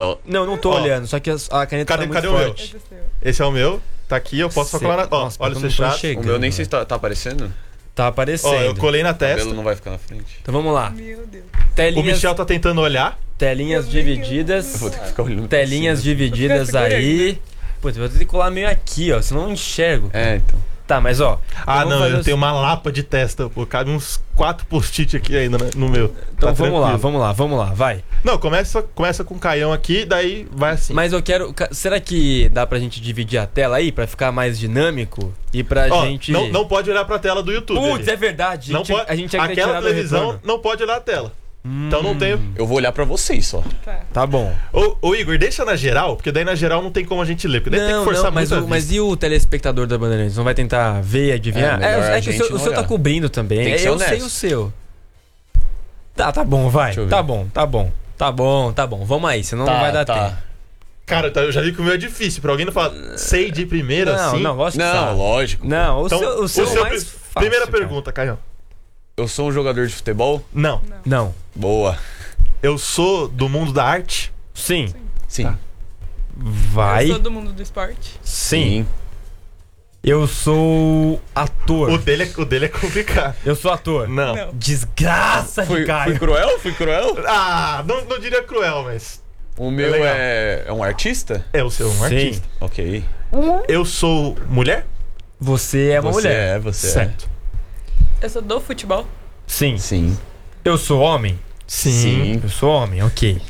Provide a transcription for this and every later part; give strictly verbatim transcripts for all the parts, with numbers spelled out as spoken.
Ó. Não, não tô Ó. olhando, só que a, a caneta Cadê- tá cadê muito o meu? forte. Esse é o meu. Tá aqui, eu posso só Cê- colar na... Ó, Nossa, olha eu o não tô fechado. enxergando. O meu nem sei se tá, tá aparecendo. Tá aparecendo. Ó, eu colei na O cabelo testa. não vai ficar na frente. Então vamos lá. Meu Deus. O Telinhas, Michel tá tentando olhar. telinhas Eu nem- divididas. Eu vou ter que ficar olhando pra Telinhas cima. divididas Vou ficar aí. Putz, eu vou ter que colar meio aqui, ó, senão eu não enxergo. É, então. Tá, mas ó. Ah, vamos não, fazer eu o tenho uma lapa de testa, pô. Cabe uns quatro post-it aqui ainda né, no meu. Então Tá vamos lá, tranquilo. vamos lá, vamos lá, vai. Não, começa, começa com o Caião aqui, daí vai assim. Mas eu quero. ca- Será que dá pra gente dividir a tela aí pra ficar mais dinâmico? E pra Ó, gente. não, não pode olhar pra tela do YouTube. Putz, ali. é verdade. A não gente, pode, a gente tinha que ter aquela tirado o televisão retorno. não pode olhar a tela. Então não tem. Eu vou olhar pra vocês só. Tá. Tá bom. Ô, ô, Igor, deixa na geral, porque daí na geral não tem como a gente ler. Porque daí tem Não, que forçar não, mas, muito a o, mas vista. e o telespectador da Bandeirantes? Não vai tentar ver e adivinhar? É, melhor É, a é que o gente seu, o não seu tá olhar. cobrindo também. Tem que ser eu sei honesto. o seu. Tá, tá bom, vai. Deixa eu ver. Tá bom, tá bom. Tá bom, tá bom. Vamos aí, senão não vai dar tempo. Cara, tá, eu já vi que o meu é difícil. Pra alguém não falar, sei de primeira, Não, assim. não, gosto que Não, sabe. lógico. Não, o Então, seu, o seu, é mais pri- fácil, Primeira cara. pergunta, Caião. Eu sou um jogador de futebol? Não. Não. Boa. Eu sou do mundo da arte? Sim. Sim. Tá. Vai. Eu sou do mundo do esporte. Sim. Eu sou ator. O dele é, o dele é complicado. Eu sou ator. Não. Não. Desgraça de Fui, Caio. fui cruel? Fui cruel? Ah, não, não diria cruel, mas. O meu legal. é, é um artista? É o seu um Sim. artista. Ok. Eu sou mulher? Você é uma você mulher. é, você Certo. Eu sou do futebol. Sim. é. Sim. Eu sou homem? Sim. Eu sou homem, ok.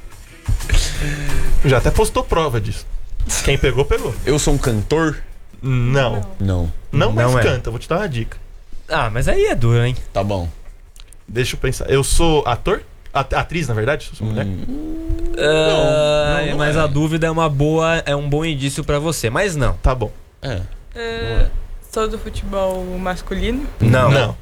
Já até postou prova disso. Quem pegou, pegou. Eu sou um cantor? Não. Não. Não, mas Não é. canta. Vou te dar uma dica. Ah, mas aí é duro, hein? Tá bom. Deixa eu pensar. Eu sou ator? At- atriz, na verdade? Eu sou mulher? Ah, não, não mas é. a dúvida é uma boa, é um bom indício pra você, mas não. Tá bom. É. Uh, sou do futebol masculino. Não. Não.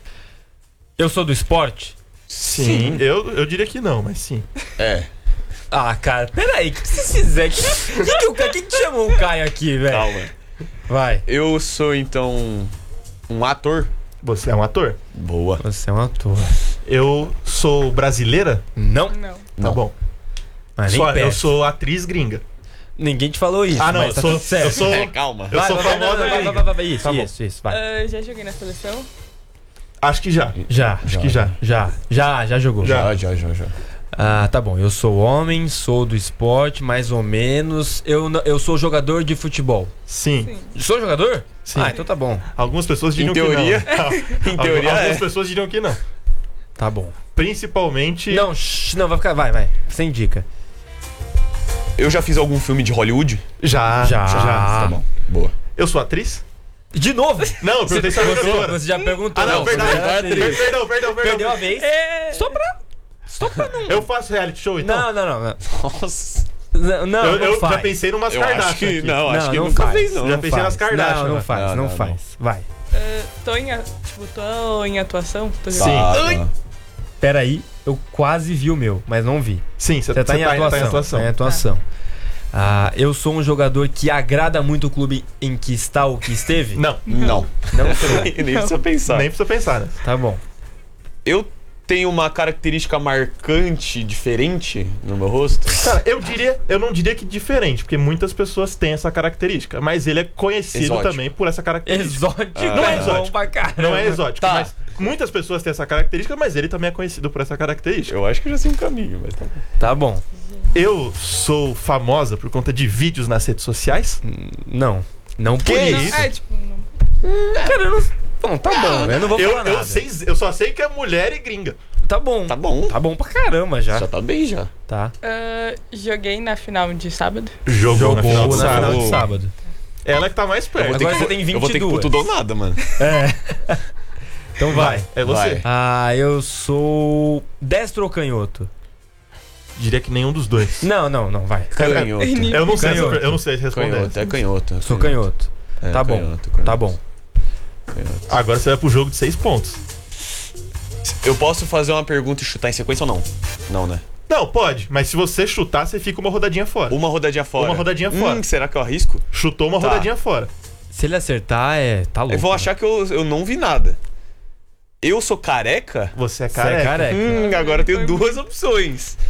Eu sou do esporte? Sim. Eu, eu diria que não, mas sim. É. Ah, cara, peraí, o que vocês fizeram? Quem que, que, o Ca- quem que chamou o Caio aqui, velho? Calma. Vai. Eu sou, então, um ator? Você é um ator? Boa. Você é um ator. Eu sou brasileira? Não? Não. Tá Não. bom. Mas nem Só, eu perto. sou atriz gringa. Ninguém te falou isso, Ah, não, mas eu tá sou, tudo certo. eu sou. É, calma. Eu Vai, sou vai, vai, famosa vai, vai, gringa. vai, vai, vai, isso, Tá bom. isso, isso, vai. Uh, já joguei na seleção. Acho que já. Já, Acho que já. já, já, já jogou. Já. Já, já, já, já. Ah, tá bom. Eu sou homem, sou do esporte, mais ou menos. Eu, n- eu sou jogador de futebol. Sim. Sim. Sou jogador? Sim. Ah, então tá bom. Algumas pessoas diriam Em teoria- que não. Em teoria, Algumas é. pessoas diriam que não. Tá bom. Principalmente. Não, shh, não, vai ficar. Vai, vai. Sem dica. Eu já fiz algum filme de Hollywood? Já. Já. Tá bom. Boa. Eu sou atriz? De novo? Não, eu perguntei se era Você, jogadora. você já perguntou. Ah, não, Não, verdade. você já Per- teve. Perdão, perdão, perdão. Perdeu a vez. É. Só pra. Só pra não. Eu faço reality show, então? Não, não, não. Não, Nossa. não, não, eu não eu faz. já pensei numas Eu acho Kardashian que... aqui. Não, acho Não, que não nunca faz. fez, não. Já Não pensei nas faz. Kardashian, Não, não né? faz, Não, não, não, faz. Vai. Uh, tô em, a- tipo, tô em atuação. Tô Sim. jogando. Tá, tá. Pera aí, eu quase vi o meu, mas não vi. Sim, você Você tá, em atuação. Tá em atuação. Tá em atuação. Ah, eu sou um jogador que agrada muito o clube em que está ou que esteve? Não, Não. Não sou. Nem precisa pensar. nem precisa pensar, né? Tá bom. Eu tenho uma característica marcante, diferente no meu rosto? Cara, eu diria, eu não diria que diferente, porque muitas pessoas têm essa característica, mas ele é conhecido Exótico. também por essa característica. Exótico. Ah, Não é bom exótico. pra caramba. Não é exótico, Tá. mas muitas pessoas têm essa característica, mas ele também é conhecido por essa característica. Eu acho que eu já sei um caminho, mas tá bom. Tá bom. Eu sou famosa por conta de vídeos nas redes sociais? Não. Não por Que isso. isso? É, tipo, não. Cara, eu não... Bom, tá bom, eu não vou Eu, falar eu, nada. sei, eu só sei que é mulher e gringa. Tá bom. Tá bom. Tá bom pra caramba já. Já tá bem, já. Tá. Uh, joguei na final de sábado. Jogou, na final Jogou do na final sábado. de sábado. Ela é que tá mais Eu perto. vou ter Agora que, você tem eu vou ter que vinte e duas. tudo ou nada, mano. É. Então vai. É você. Vai. Ah, eu sou destro ou canhoto? Diria que nenhum dos dois. Não, não, não, vai. Canhoto. Eu não sei, Canhoto. essa- eu não sei responder. Canhoto, é canhoto. Sou canhoto. É, Tá bom. canhoto, canhoto, Tá bom. canhoto. Agora você vai pro jogo de seis pontos. Eu posso fazer uma pergunta e chutar em sequência ou não? Não, né? Não, pode, mas se você chutar, você fica uma rodadinha fora. Uma rodadinha fora. Uma rodadinha Hum, fora. será que eu arrisco? Chutou uma Tá. rodadinha fora. Se ele acertar, é. Tá louco. Eu vou achar que eu, eu não vi nada. Eu sou careca? Você é Você é careca. careca. Hum, agora eu tenho duas opções.